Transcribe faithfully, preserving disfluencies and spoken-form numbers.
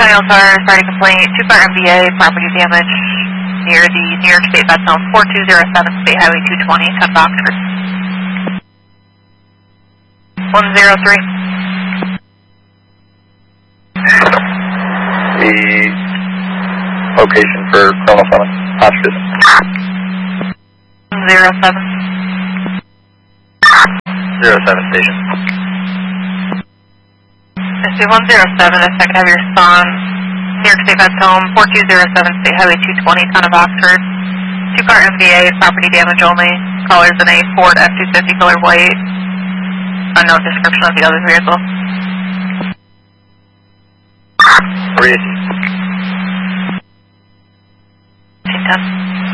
County Car, sorry to complain, two-car M V A, property damage near the New York State Bus Zone four two zero seven, State Highway two twenty, ten of Oxford. one zero three. The location for Colonel Summon, Hotchkiss. one zero seven. zero seven station. I see one zero seven, if I could have your son, New York State Bus Home, four two zero seven, State Highway two twenty, Town of Oxford. Two-car M V A, property damage only. Colors in a Ford F two fifty color white. Unknown description of the other vehicle. three ten.